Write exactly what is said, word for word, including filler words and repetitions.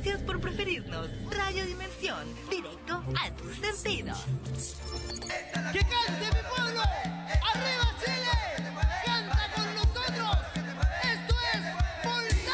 Gracias por preferirnos. Radio Dimensión, directo a tus sentidos.